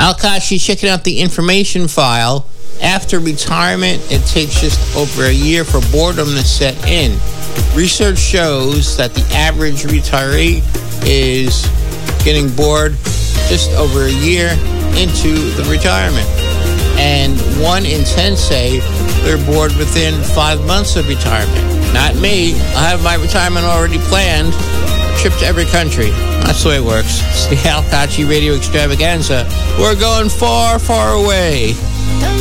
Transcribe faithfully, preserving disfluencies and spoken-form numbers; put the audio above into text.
Al Kashi checking out the information file. After retirement, it takes just over a year for boredom to set in. Research shows that the average retiree is getting bored just over a year into the retirement. And one in ten say they're bored within five months of retirement. Not me. I have my retirement already planned. Trip to every country. That's the way it works. It's the Al Kachi Radio Extravaganza. We're going far, far away.